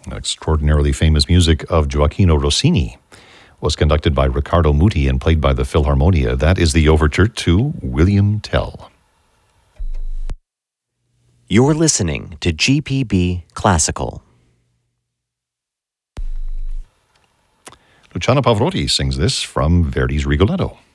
extraordinarily famous music of Gioacchino Rossini, was conducted by Riccardo Muti and played by the Philharmonia. That is the overture to William Tell. You're listening to GPB Classical. Luciano Pavarotti sings this from Verdi's Rigoletto.